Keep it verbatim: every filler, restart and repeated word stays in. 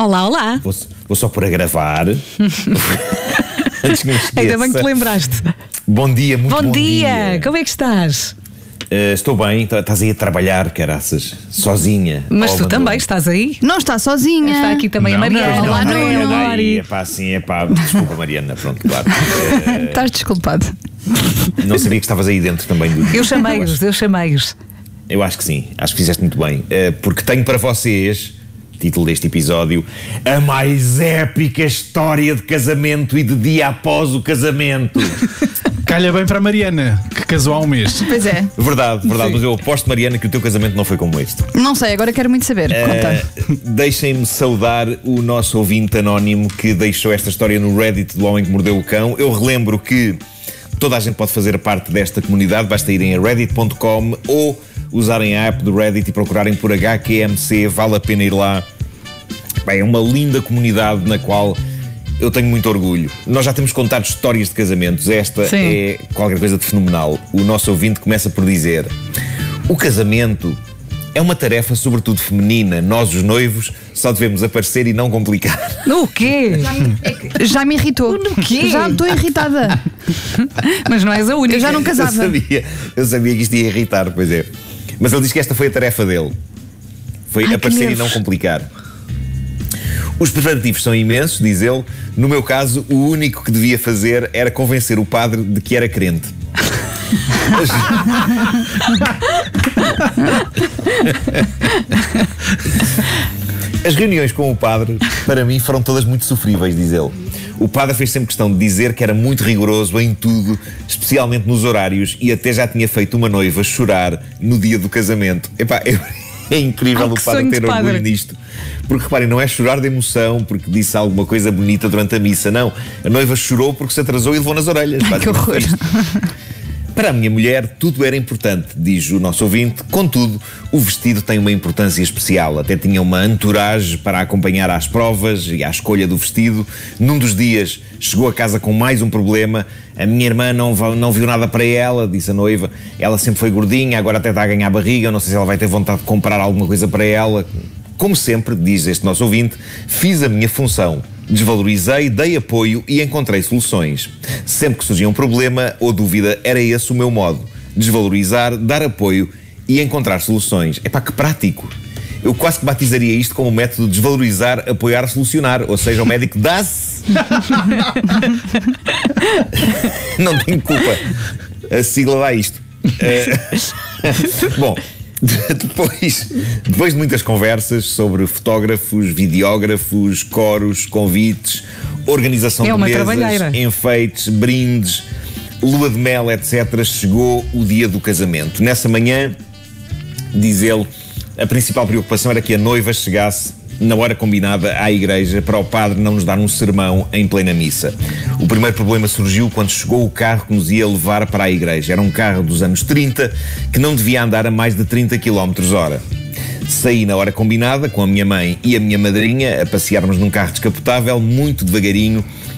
Olá, olá. Vou, vou só por a gravar. Antes que me esqueça. Ainda bem que te lembraste. Bom dia, muito bom, bom dia. dia. Como é que estás? Uh, estou bem, estás aí a trabalhar, caraças, sozinha. Mas tu também estás aí? Não está sozinha. Está aqui também não, a Mariana. Não, Olá, não, Nuno. não, não. É pá, sim, é pá, desculpa, Mariana, pronto, claro. Uh, Estás desculpado. Não sabia que estavas aí dentro também do. Eu chamei-os, eu chamei-os. Eu acho que sim, acho que fizeste muito bem, uh, porque tenho para vocês, título deste episódio, a mais épica história de casamento e de dia após o casamento. Calha bem para a Mariana, que casou há um mês. Pois é. Verdade, verdade, Sim. mas eu aposto, Mariana, que o teu casamento não foi como este. Não sei, agora quero muito saber. Conta. Uh, Deixem-me saudar o nosso ouvinte anónimo que deixou esta história no Reddit do Homem que Mordeu o Cão. Eu relembro que toda a gente pode fazer parte desta comunidade, basta irem a reddit ponto com ou usarem a app do Reddit e procurarem por H Q M C, vale a pena ir lá. Bem, é uma linda comunidade na qual eu tenho muito orgulho. Nós já temos contado histórias de casamentos. Esta Sim. é qualquer coisa de fenomenal. O nosso ouvinte começa por dizer: o casamento é uma tarefa sobretudo feminina. Nós, os noivos, só devemos aparecer e não complicar. No quê? Já me irritou. No quê? Já estou irritada. Mas não és a única. Eu já não Eu casava. sabia, eu sabia que isto ia irritar, pois é. Mas ele diz que esta foi a tarefa dele. Foi Ai, aparecer que e não nervos. complicar. Os preparativos são imensos, diz ele. No meu caso, o único que devia fazer era convencer o padre de que era crente. Mas... As reuniões com o padre, para mim, foram todas muito sofríveis, diz ele. O padre fez sempre questão de dizer que era muito rigoroso em tudo, especialmente nos horários, e até já tinha feito uma noiva chorar no dia do casamento. Epá, é, é incrível Ai, o que padre sonho ter de orgulho padre. nisto. Porque reparem, não é chorar de emoção porque disse alguma coisa bonita durante a missa, não. A noiva chorou porque se atrasou e levou nas orelhas. Ai, que horror. Para a minha mulher, tudo era importante, diz o nosso ouvinte. Contudo, o vestido tem uma importância especial. Até tinha uma entourage para acompanhar às provas e à escolha do vestido. Num dos dias, chegou a casa com mais um problema. A minha irmã não, não viu nada para ela, disse a noiva. Ela sempre foi gordinha, agora até está a ganhar barriga. Não sei se ela vai ter vontade de comprar alguma coisa para ela. Como sempre, diz este nosso ouvinte, fiz a minha função. Desvalorizei, dei apoio e encontrei soluções. Sempre que surgia um problema ou dúvida, era esse o meu modo. Desvalorizar, dar apoio e encontrar soluções. Epá, que prático! Eu quase que batizaria isto como o método desvalorizar, apoiar, solucionar. Ou seja, o médico dá-se. Não tenho culpa. A sigla dá isto. Uh... Bom... Depois, depois de muitas conversas sobre fotógrafos, videógrafos, coros, convites, organização É de uma mesas, trabalheira. enfeites, brindes, lua de mel, etcétera, chegou o dia do casamento. Nessa manhã, diz ele, a principal preocupação era que a noiva chegasse na hora combinada à igreja para o padre não nos dar um sermão em plena missa. O primeiro problema surgiu quando chegou o carro que nos ia levar para a igreja. Era um carro dos anos trinta que não devia andar a mais de trinta quilómetros hora. Saí na hora combinada com a minha mãe e a minha madrinha a passearmos num carro descapotável, muito devagarinho,